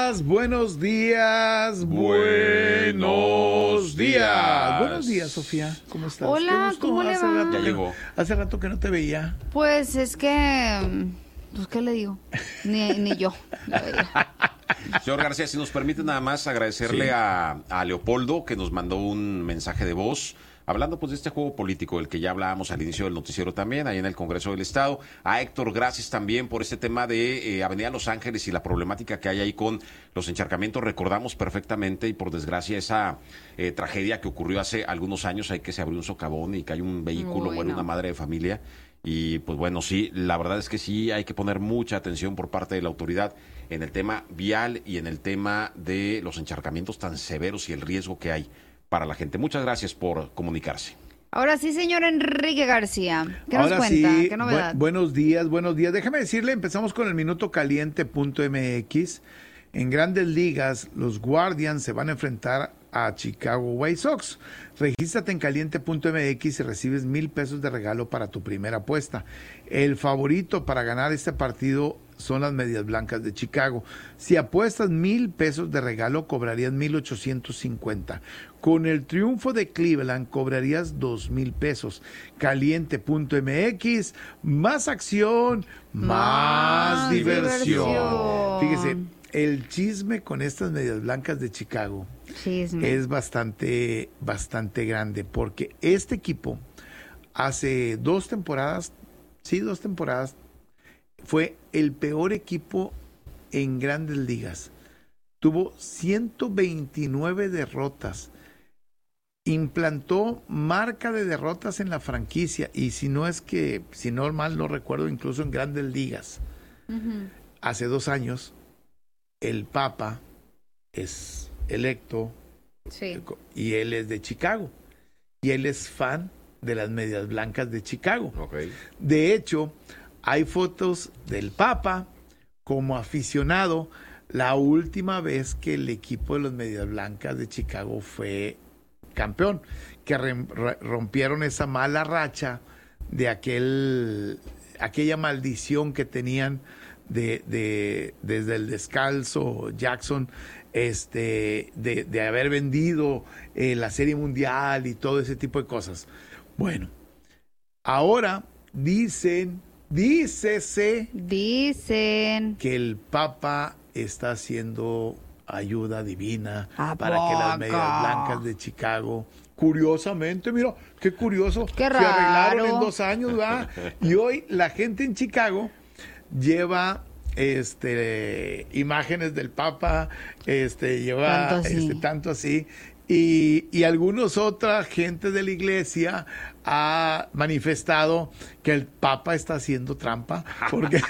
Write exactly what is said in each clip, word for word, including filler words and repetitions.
días, buenos días, buenos días. Buenos días, Sofía. ¿Cómo estás? Hola, ¿cómo le hace va? Rato Ya que, llegó. hace rato que no te veía. Pues es que, pues qué le digo, ni, ni yo la veía. Señor García, si nos permite nada más agradecerle Sí. a, a Leopoldo, que nos mandó un mensaje de voz, hablando pues de este juego político del que ya hablábamos al inicio del noticiero también, ahí en el Congreso del Estado. A Héctor, gracias también por este tema de eh, Avenida Los Ángeles y la problemática que hay ahí con los encharcamientos. Recordamos perfectamente, y por desgracia, esa eh, tragedia que ocurrió hace algunos años, ahí que se abrió un socavón y que hay un vehículo, Uy, bueno, no. una madre de familia. Y pues bueno, sí, la verdad es que sí hay que poner mucha atención por parte de la autoridad en el tema vial y en el tema de los encharcamientos tan severos y el riesgo que hay para la gente. Muchas gracias por comunicarse. Ahora sí, señor Enrique García, ¿qué nos Ahora cuenta? sí, ¿Qué novedad? bu- buenos días, buenos días. Déjame decirle, empezamos con el minuto caliente punto m x. En Grandes Ligas, los Guardians se van a enfrentar a Chicago White Sox. Regístrate en caliente punto m x y recibes mil pesos de regalo para tu primera apuesta. El favorito para ganar este partido son las Medias Blancas de Chicago. Si apuestas mil pesos de regalo, cobrarías mil ochocientos cincuenta. Con el triunfo de Cleveland, cobrarías dos mil pesos. caliente punto m x, más acción, más, Más diversión. diversión. Fíjese, el chisme con estas Medias Blancas de Chicago Chisme. es bastante, bastante grande, porque este equipo hace dos temporadas, sí, dos temporadas, fue el peor equipo en Grandes Ligas. Tuvo ciento veintinueve derrotas. Implantó marca de derrotas en la franquicia, y si no es que, si no mal no recuerdo, incluso en Grandes Ligas. Ujú. Hace dos años, el Papa es electo Sí. y él es de Chicago. Y él es fan de las Medias Blancas de Chicago. Okay. De hecho, hay fotos del Papa como aficionado la última vez que el equipo de las Medias Blancas de Chicago fue campeón, que re- re- rompieron esa mala racha de aquel aquella maldición que tenían de, de desde el descalzo Jackson, este de, de haber vendido eh, la Serie Mundial y todo ese tipo de cosas. Bueno, ahora dicen, dícese Dicen. que el Papa está haciendo ayuda divina ¿A para que las poco? Medias Blancas de Chicago, curiosamente, mira, qué curioso, Qué se arreglaron raro. en dos años, ¿verdad? Y hoy la gente en Chicago lleva este imágenes del Papa, este lleva Tanto así. este, tanto así. Y, y algunos otra gente de la iglesia ha manifestado que el Papa está haciendo trampa, porque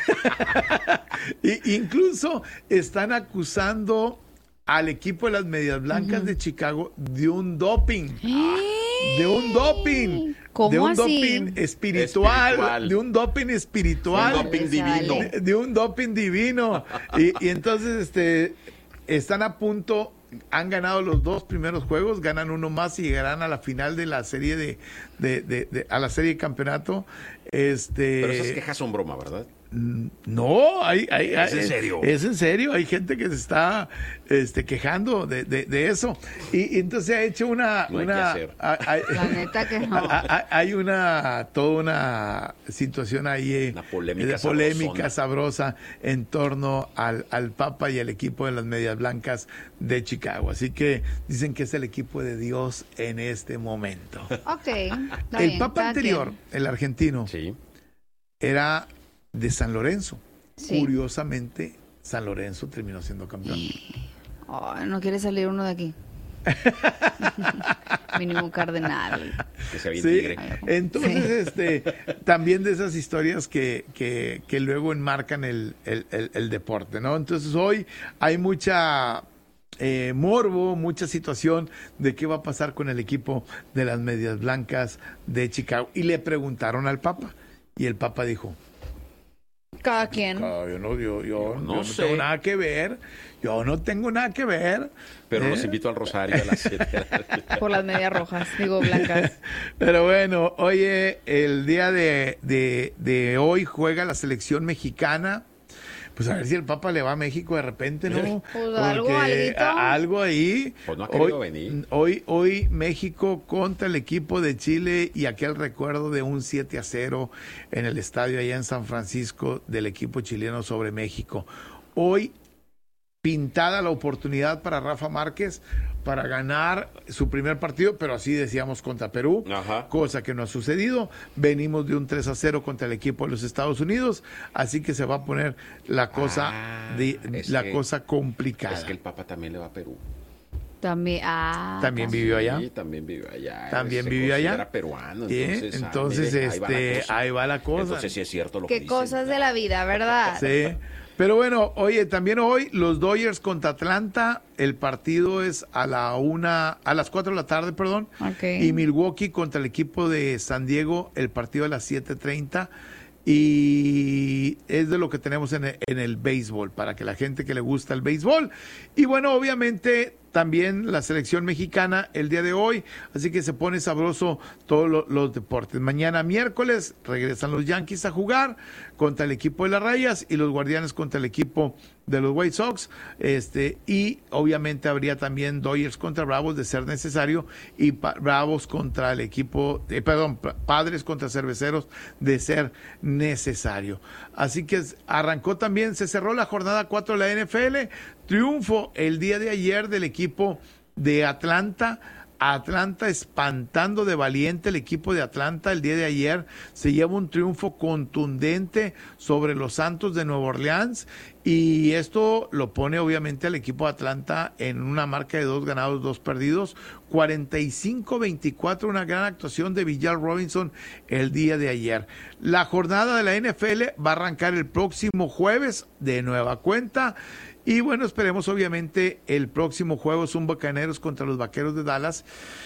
y, incluso están acusando al equipo de las Medias Blancas uh-huh. de Chicago de un doping, de un doping, ¿Cómo de un así? doping espiritual, Espiritual. de un doping espiritual, Un doping divino. de, de un doping divino. Y, y entonces este están a punto. Han ganado los dos primeros juegos, ganan uno más y llegarán a la final de la serie de, de, de, de a la serie de campeonato. Este, Pero esas quejas son broma, ¿verdad? No, hay, hay, ¿Es hay, en serio? Es en serio, hay gente que se está este, quejando de, de, de eso. Y, y entonces ha hecho una... No hay una que hacer. hay, La neta que no. hay, hay una, toda una situación ahí Una polémica de polémica sabrosona. sabrosa en torno al, al Papa y al equipo de las Medias Blancas de Chicago. Así que dicen que es el equipo de Dios en este momento. Ok, está El bien, Papa cada anterior, quien. el argentino, Sí. era de San Lorenzo. Sí. Curiosamente, San Lorenzo terminó siendo campeón. Ay, no quiere salir uno de aquí. Mínimo cardenal. Que se había Sí, tigre. entonces, Sí. este, también de esas historias que, que, que luego enmarcan el, el, el, el deporte, ¿no? Entonces hoy hay mucha eh, morbo, mucha situación de qué va a pasar con el equipo de las Medias Blancas de Chicago. Y le preguntaron al Papa, y el Papa dijo, Cada quien. "Ah, yo no, yo, yo, Yo yo no no sé. tengo nada que ver, yo no tengo nada que ver. Pero ¿eh? los invito al Rosario a las siete. Por las medias rojas, digo blancas. Pero bueno, oye, el día de, de, de hoy juega la selección mexicana. Pues a ver si el Papa le va a México de repente, ¿no? Pues algo, alguito. a- algo ahí. Pues no ha querido hoy, venir. Hoy, hoy México contra el equipo de Chile y aquel recuerdo de un siete a cero en el estadio allá en San Francisco del equipo chileno sobre México. Hoy pintada la oportunidad para Rafa Márquez para ganar su primer partido, pero así decíamos contra Perú, Ajá. cosa que no ha sucedido. Venimos de un tres a cero contra el equipo de los Estados Unidos, así que se va a poner la cosa Ah, de, es la que- cosa complicada. Es que el Papa también le va a Perú. También, ah, También vivió allá. Sí, también vivió allá. También Se vivió allá. considera peruano, ¿Eh? entonces, Entonces, ah, mire, ahí va la este, cosa. ahí va la cosa. Entonces sí es cierto lo que qué dicen. cosas de la vida, ¿verdad? Sí. Pero bueno, oye, también hoy los Dodgers contra Atlanta, el partido es a la una, a las cuatro de la tarde, perdón. Ok. Y Milwaukee contra el equipo de San Diego, el partido a las siete treinta. Y es de lo que tenemos en el, en el béisbol, para que la gente que le gusta el béisbol. Y bueno, obviamente también la selección mexicana el día de hoy, así que se pone sabroso todos lo, los deportes. Mañana miércoles regresan los Yankees a jugar contra el equipo de las Rayas y los Guardianes contra el equipo de los White Sox, este, y obviamente habría también Dodgers contra Bravos de ser necesario y pa- Bravos contra el equipo, eh, perdón, pa- Padres contra Cerveceros de ser necesario. Así que arrancó también, se cerró la jornada cuatro de la N F L, triunfo el día de ayer del equipo de Atlanta. Atlanta espantando de valiente el equipo de Atlanta el día de ayer, se lleva un triunfo contundente sobre los Santos de Nueva Orleans y esto lo pone obviamente al equipo de Atlanta en una marca de dos ganados, dos perdidos, cuarenta y cinco veinticuatro, una gran actuación de Villar Robinson el día de ayer. La jornada de la N F L va a arrancar el próximo jueves de nueva cuenta. Y bueno, esperemos obviamente el próximo juego son Bucaneros contra los Vaqueros de Dallas.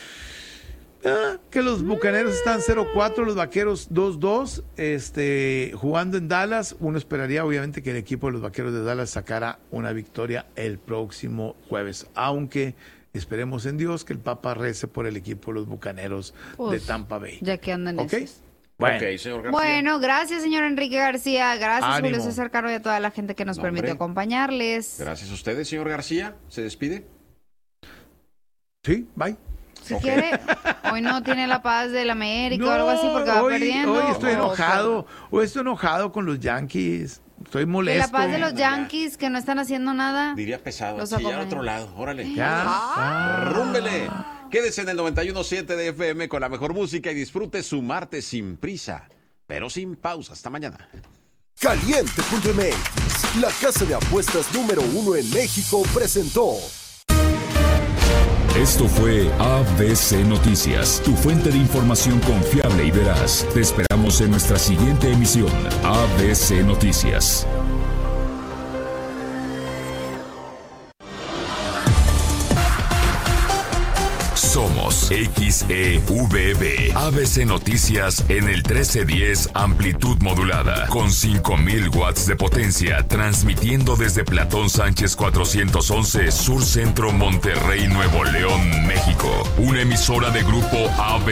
Ah, que los Bucaneros están cero cuatro, los Vaqueros dos dos, este, jugando en Dallas. Uno esperaría obviamente que el equipo de los Vaqueros de Dallas sacara una victoria el próximo jueves. Aunque esperemos en Dios que el Papa rece por el equipo de los Bucaneros Pues, de Tampa Bay. Ya que andan ¿Ok? esos. Bueno. Ok, señor García. Bueno, gracias, señor Enrique García. Gracias, Ánimo. Julio César Caro, y a toda la gente que nos No, permite hombre. acompañarles. Gracias a ustedes, señor García. ¿Se despide? Sí, bye. Si Ok. quiere, hoy no tiene la paz del América o algo así porque va hoy, perdiendo. hoy estoy o- enojado. Hoy estoy enojado con los Yankees. Estoy De molesto. la paz de los Yankees que no están haciendo nada. Diría pesado. Los Sí, ya al acompaña. otro lado. Órale. Ya. Ah. Rúmbele. Quédese en el noventa y uno punto siete de F M con la mejor música y disfrute su martes sin prisa, pero sin pausa. Hasta mañana. Caliente punto M X, la casa de apuestas número uno en México, presentó. Esto fue A B C Noticias, tu fuente de información confiable y veraz. Te esperamos en nuestra siguiente emisión, A B C Noticias. Somos X E V B, A B C Noticias en el trece diez amplitud modulada, con cinco mil watts de potencia, transmitiendo desde Platón Sánchez cuatrocientos once, Sur Centro, Monterrey, Nuevo León, México. Una emisora de grupo A B C.